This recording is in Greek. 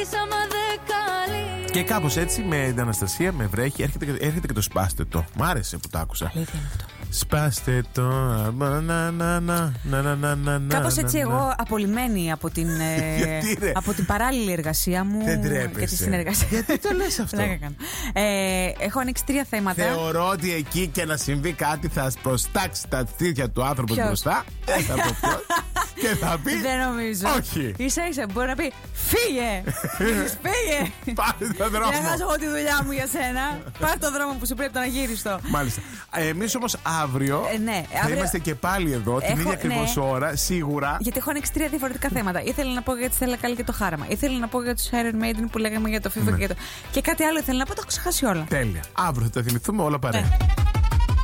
Και κάπως έτσι με την Αναστασία, με βρέχει, έρχεται και το σπάστε το. Μ' άρεσε που το άκουσα. Αλήθεια είναι αυτό. Σπάστε το. Κάπως έτσι εγώ απολυμμένη από την, από την παράλληλη εργασία μου και τη συνεργασία. Γιατί το λες αυτό? Έχω ανοίξει 3 θέματα. Θεωρώ ότι εκεί και να συμβεί κάτι θα προστάξει τα στήθια του άνθρωπου μπροστά. Δεν θα πω ποιος. Και θα πει. Δεν νομίζω. Όχι. Ίσα ίσα μπορεί να πει φύγε. Φύγε. Πάρε τον δρόμο. Για να χάσω εγώ τη δουλειά μου για σένα. Πάρε τον δρόμο που σου πρέπει να γύριστο. Μάλιστα. Εμείς όμως αύριο θα αύριο είμαστε και πάλι εδώ την ίδια ακριβώς ώρα, σίγουρα. Γιατί έχω ανοίξει 3 διαφορετικά θέματα. Ήθελα να πω για τη Στέλλα Καλή και το Χάραμα. Ήθελα να πω για τους Iron Maiden που λέγαμε για το FIFA και κάτι άλλο ήθελα να πω. Το έχω ξεχάσει όλα. Τέλεια. Αύριο θα τα θυμηθούμε όλα παρέα.